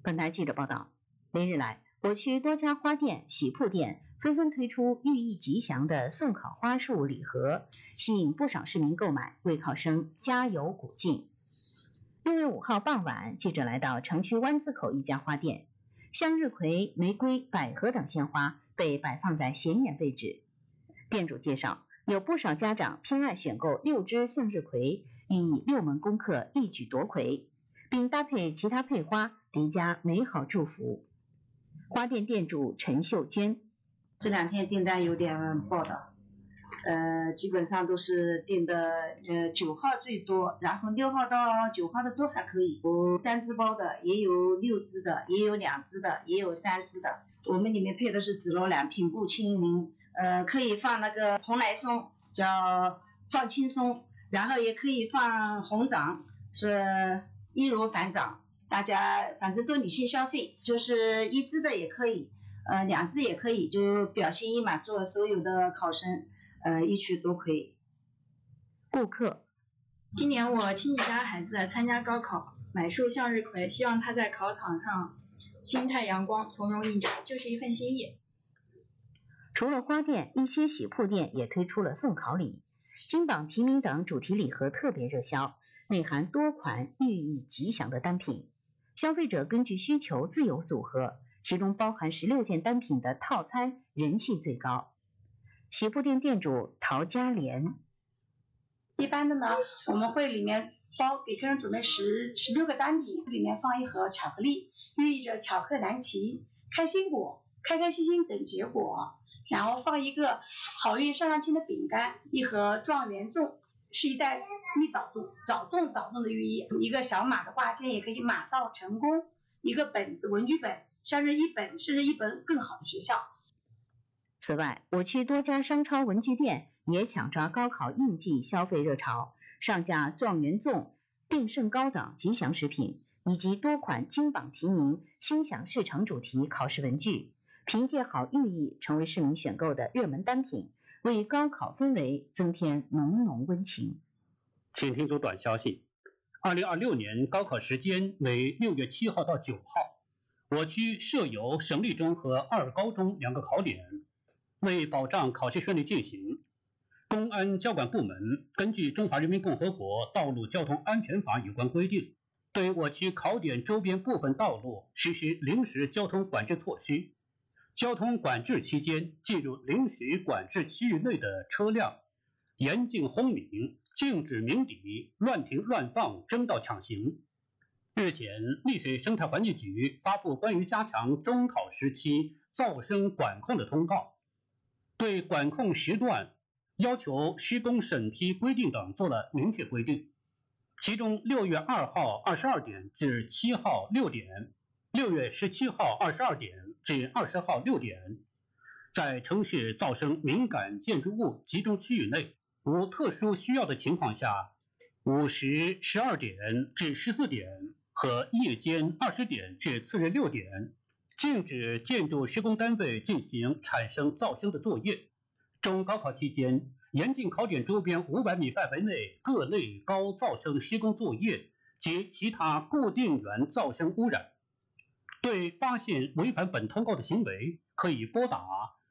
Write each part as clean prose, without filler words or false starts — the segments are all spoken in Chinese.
本台记者报道，连日来，我区多家花店、喜铺店纷纷推出寓意吉祥的送考花束礼盒，吸引不少市民购买，为考生加油鼓劲。6月5号傍晚，记者来到城区湾子口一家花店，向日葵、玫瑰、百合等鲜花被摆放在显眼位置。店主介绍，有不少家长偏爱选购6支向日葵，寓意6门功课一举夺魁，并搭配其他配花，叠加美好祝福。花店店主陈秀娟： 这2天订单有点爆的，基本上都是订的9号最多，然后6号到9号的都还可以，有3支包的，也有6支的，也有2支的，也有3支的。我们里面配的是紫罗兰、品布、青柠，可以放那个蓬莱松，叫放轻松，然后也可以放红掌，是易如反掌。大家反正都理性消费，就是1支的也可以，2支也可以，就表心意嘛，做所有的考生一举夺魁。 顾客： 今年我亲戚家孩子参加高考，买束向日葵，希望他在考场上心态阳光，从容应战，就是一份心意。 除了花店，一些喜铺店也推出了送考礼，金榜题名等主题礼盒特别热销，内含多款寓意吉祥的单品。消费者根据需求自由组合，其中包含16件单品的套餐人气最高。喜铺店店主陶佳莲： 一般的呢，我们会里面包给客人准备16个单品，里面放一盒巧克力，寓意着巧克难齐、开心果、开开心心等结果，然后放一个好运上青的饼干，一盒状元粽，是一袋蜜枣冻的寓意，一个小马的挂件也可以马到成功，一个本子文具本，像是一本甚至一本更好的学校。 此外，我区多家商超文具店也抢抓高考应季消费热潮，上架状元粽、定胜糕等吉祥食品，以及多款金榜题名、心想事成主题考试文具，凭借好寓意成为市民选购的热门单品，为高考氛围增添浓浓温情。 请听组短消息：2026年高考时间为6月7号到9号，我区设有省立中和2高中2个考点。为保障考试顺利进行，公安交管部门根据《中华人民共和国道路交通安全法》有关规定，对我区考点周边部分道路实施临时交通管制措施。交通管制期间进入临时管制区域内的车辆，严禁轰鸣、禁止鸣笛、乱停乱放、争道抢行。日前，丽水生态环境局发布关于加强中考时期噪声管控的通告，对管控时段、要求施工审批规定等做了明确规定。其中6月2号22点至7号6点，6月17号22点至20号6点，在城市噪声敏感建筑物集中区域内，无特殊需要的情况下，5时12点至14点和夜间20点至次日6点，禁止建筑施工单位进行产生噪声的作业。中高考期间，严禁考点周边500米范围内各类高噪声施工作业及其他固定源噪声污染。对发现违反本通告的行为，可以拨打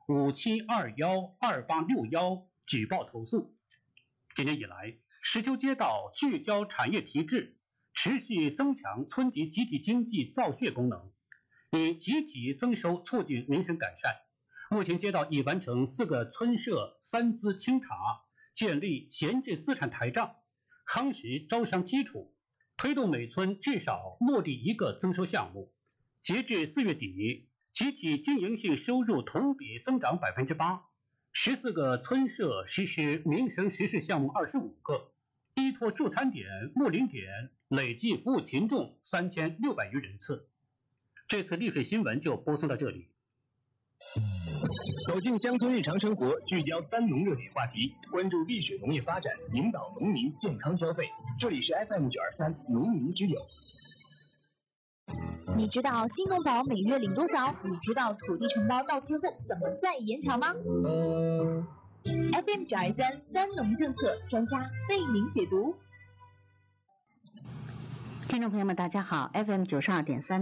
57212861举报投诉。今年以来，石丘街道聚焦产业提质，持续增强村级集体经济造血功能，以集体增收促进民生改善。目前街道已完成4个村社3资清查，建立闲置资产台账，夯实招商基础，推动每村至少落地1个增收项目。截至4月底，集体经营性收入同比增长 8%，14个村社实施民生实事项目25个，依托助餐点、睦邻点累计服务群众3600余人次。这次丽水新闻就播送到这里。 走进乡村日常生活，聚焦3农热点话题，关注丽水农业发展，引导农民健康消费。这里是 FM93农民之友。 你知道新农保每月领多少？你知道土地承包到期后怎么再延长吗？FM923三农政策专家为您解读。 听众朋友们，大家好，FM92.3